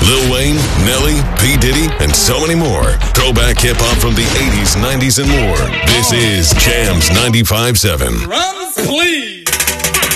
Lil Wayne, Nelly, P. Diddy, and so many more. Throwback hip-hop from the 80s, 90s, and more. This is Jams 95.7. Drums, please.